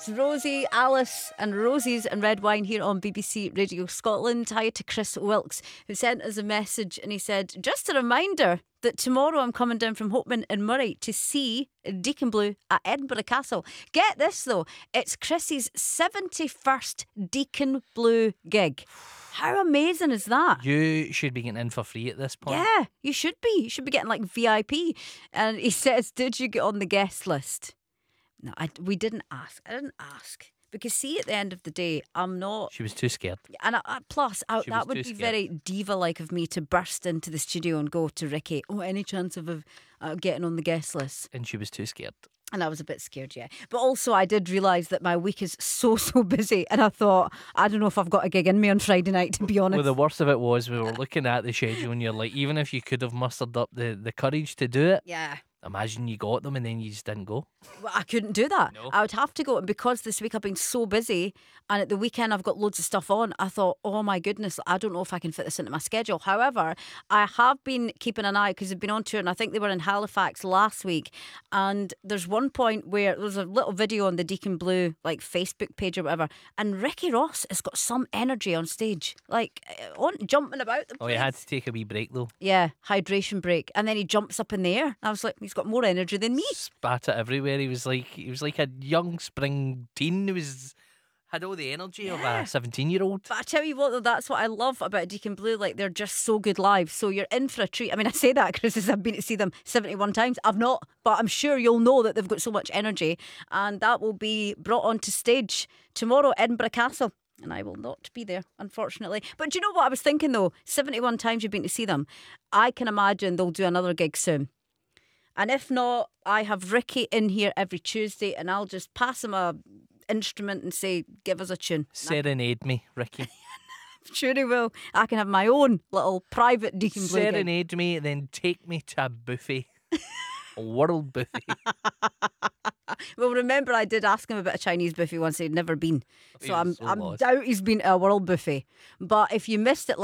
It's Rosie, Alice and Rosie's and Red Wine here on BBC Radio Scotland. Hi to Chris Wilkes, who sent us a message and he said, just a reminder that tomorrow I'm coming down from Hopeman in Murray to see Deacon Blue at Edinburgh Castle. Get this though, it's Chrissy's 71st Deacon Blue gig. How amazing is that? You should be getting in for free at this point. Yeah, you should be. You should be getting like VIP. And he says, did you get on the guest list? No, we didn't ask. I didn't ask. Because see, at the end of the day, I'm not... She was too scared. And that would be very diva-like of me to burst into the studio and go to Ricky, any chance of getting on the guest list? And she was too scared. And I was a bit scared, yeah. But also I did realise that my week is so busy. And I thought, I don't know if I've got a gig in me on Friday night, to be honest. Well, the worst of it was we were looking at the schedule and you're like, even if you could have mustered up the courage to do it, yeah. Imagine you got them and then you just didn't go. Well, I couldn't do that. No. I would have to go. And because this week I've been so busy and at the weekend I've got loads of stuff on, I thought, oh my goodness, I don't know if I can fit this into my schedule. However, I have been keeping an eye because they've been on tour and I think they were in Halifax last week. And there's one point where there's a little video on the Deacon Blue like Facebook page or whatever. And Ricky Ross has got some energy on stage, like jumping about the place. Oh, you had to take a wee break though. Yeah, hydration break. And then he jumps up in the air. I was like, he's got more energy than me. Spat it everywhere. He was like a young spring teen who had all the energy of a 17-year-old. But I tell you what though, that's what I love about Deacon Blue. Like, they're just so good live. So you're in for a treat. I mean, I say that, Chris, as I've been to see them 71 times. I've not, but I'm sure you'll know that they've got so much energy. And that will be brought onto stage tomorrow at Edinburgh Castle. And I will not be there, unfortunately. But do you know what I was thinking though? 71 times you've been to see them. I can imagine they'll do another gig soon. And if not, I have Ricky in here every Tuesday and I'll just pass him a instrument and say, give us a tune. Serenade me, Ricky. I'm sure he will. I can have my own little private Deacon Blue gig. Serenade me, then take me to a buffet. A world buffet. Well, remember I did ask him about a Chinese buffet once he'd never been. So I'm lost. doubt he's been to a world buffet. But if you missed it